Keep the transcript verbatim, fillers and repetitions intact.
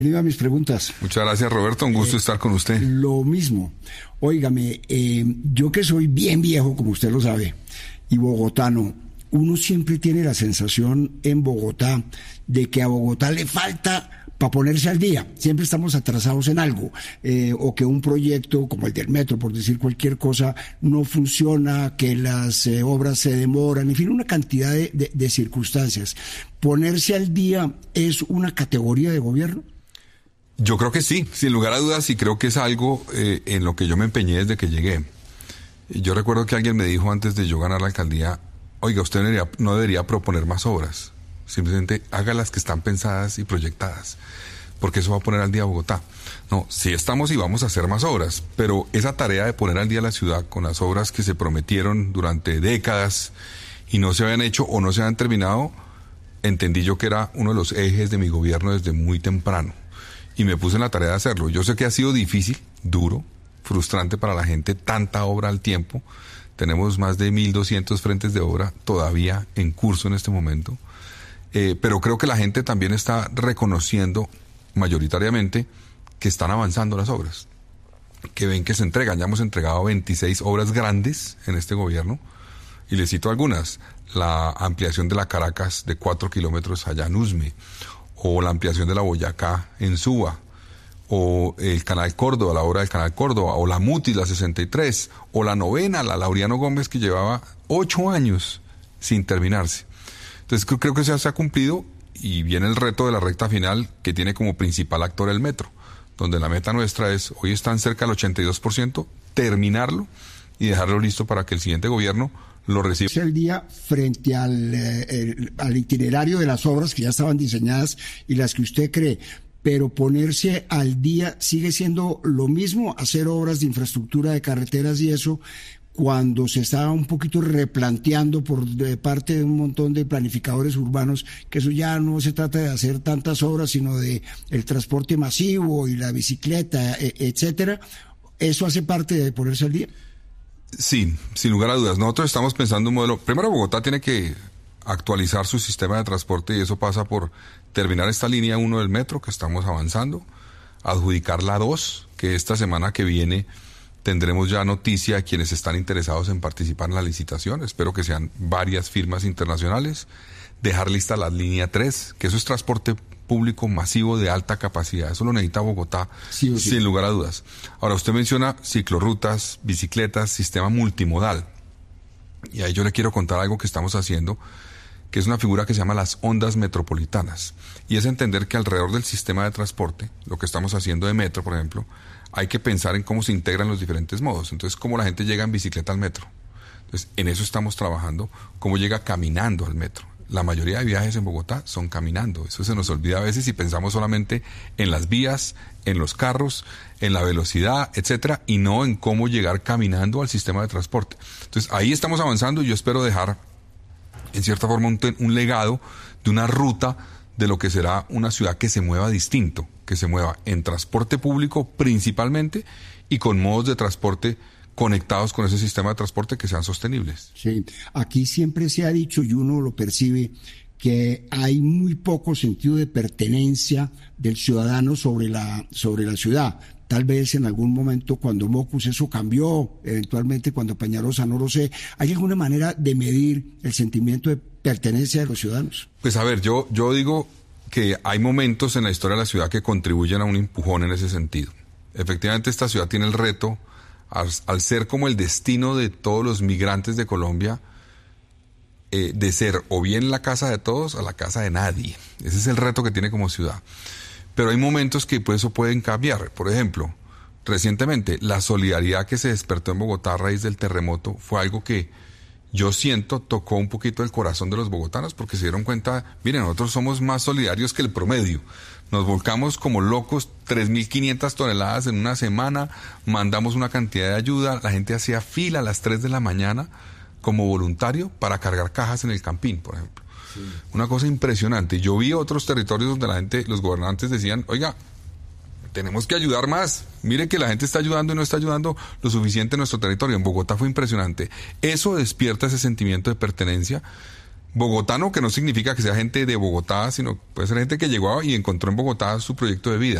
A mis preguntas. Muchas gracias, Roberto, un gusto eh, estar con usted. Lo mismo. Óigame, eh, yo que soy bien viejo, como usted lo sabe, y bogotano, uno siempre tiene la sensación en Bogotá de que a Bogotá le falta para ponerse al día. Siempre estamos atrasados en algo, eh, o que un proyecto como el del metro, por decir cualquier cosa, no funciona, que las eh, obras se demoran, en fin, una cantidad de, de, de circunstancias. ¿Ponerse al día es una categoría de gobierno? Yo creo que sí, sin lugar a dudas, y creo que es algo eh, en lo que yo me empeñé desde que llegué. Yo recuerdo que alguien me dijo antes de yo ganar la alcaldía, oiga, usted no debería, no debería proponer más obras, simplemente haga las que están pensadas y proyectadas, porque eso va a poner al día a Bogotá. No, sí estamos y vamos a hacer más obras, pero esa tarea de poner al día la ciudad con las obras que se prometieron durante décadas y no se habían hecho o no se habían terminado, entendí yo que era uno de los ejes de mi gobierno desde muy temprano. Y me puse en la tarea de hacerlo. Yo sé que ha sido difícil, duro, frustrante para la gente, tanta obra al tiempo. Tenemos más de mil doscientos frentes de obra todavía en curso en este momento. Eh, pero creo que la gente también está reconociendo mayoritariamente que están avanzando las obras, que ven que se entregan. Ya hemos entregado veintiséis obras grandes en este gobierno, y les cito algunas: la ampliación de la Caracas de cuatro kilómetros allá en Usme, o la ampliación de la Boyacá en Suba, o el Canal Córdoba, la obra del Canal Córdoba, o la Mutis, la sesenta y tres, o la novena, la Laureano Gómez, que llevaba ocho años sin terminarse. Entonces creo, creo que ya se ha cumplido, y viene el reto de la recta final, que tiene como principal actor el metro, donde la meta nuestra es, hoy están cerca del ochenta y dos por ciento, terminarlo y dejarlo listo para que el siguiente gobierno lo reciba. Es el día frente al, eh, el, al itinerario de las obras que ya estaban diseñadas y las que usted cree, pero ponerse al día sigue siendo lo mismo, hacer obras de infraestructura de carreteras y eso, cuando se estaba un poquito replanteando por de parte de un montón de planificadores urbanos que eso ya no se trata de hacer tantas obras, sino de el transporte masivo y la bicicleta, etcétera. ¿Eso hace parte de ponerse al día? Sí, sin lugar a dudas. Nosotros estamos pensando un modelo. Primero, Bogotá tiene que actualizar su sistema de transporte, y eso pasa por terminar esta línea uno del metro, que estamos avanzando, adjudicar la dos, que esta semana que viene tendremos ya noticia a quienes están interesados en participar en la licitación. Espero que sean varias firmas internacionales. Dejar lista la línea tres, que eso es transporte público masivo de alta capacidad. Eso lo necesita Bogotá, sí, sí. Sin lugar a dudas. Ahora, usted menciona ciclorrutas, bicicletas, sistema multimodal. Y ahí yo le quiero contar algo que estamos haciendo, que es una figura que se llama las ondas metropolitanas. Y es entender que alrededor del sistema de transporte, lo que estamos haciendo de metro, por ejemplo, hay que pensar en cómo se integran los diferentes modos. Entonces, cómo la gente llega en bicicleta al metro. Entonces, en eso estamos trabajando, cómo llega caminando al metro. La mayoría de viajes en Bogotá son caminando. Eso se nos olvida a veces y pensamos solamente en las vías, en los carros, en la velocidad, etcétera, y no en cómo llegar caminando al sistema de transporte. Entonces, ahí estamos avanzando, y yo espero dejar, en cierta forma, un, un legado de una ruta de lo que será una ciudad que se mueva distinto, que se mueva en transporte público principalmente, y con modos de transporte conectados con ese sistema de transporte que sean sostenibles. Sí, aquí siempre se ha dicho, y uno lo percibe, que hay muy poco sentido de pertenencia del ciudadano sobre la, sobre la ciudad. Tal vez en algún momento cuando Mocus eso cambió, eventualmente cuando Peñalosa, no lo sé. ¿Hay alguna manera de medir el sentimiento de pertenencia de los ciudadanos? Pues a ver, yo, yo digo que hay momentos en la historia de la ciudad que contribuyen a un empujón en ese sentido. Efectivamente, esta ciudad tiene el reto, al, al ser como el destino de todos los migrantes de Colombia, eh, de ser o bien la casa de todos o la casa de nadie. Ese es el reto que tiene como ciudad. Pero hay momentos que pues, eso pueden cambiar. Por ejemplo, recientemente, la solidaridad que se despertó en Bogotá a raíz del terremoto fue algo que yo siento tocó un poquito el corazón de los bogotanos, porque se dieron cuenta, miren, nosotros somos más solidarios que el promedio. Nos volcamos como locos, tres mil quinientas toneladas en una semana, mandamos una cantidad de ayuda, la gente hacía fila a las tres de la mañana como voluntario para cargar cajas en el Campín, por ejemplo. Sí. Una cosa impresionante. Yo vi otros territorios donde la gente, los gobernantes decían, oiga, tenemos que ayudar más. Mire que la gente está ayudando y no está ayudando lo suficiente en nuestro territorio. En Bogotá fue impresionante. Eso despierta ese sentimiento de pertenencia bogotano, que no significa que sea gente de Bogotá, sino puede ser gente que llegó y encontró en Bogotá su proyecto de vida.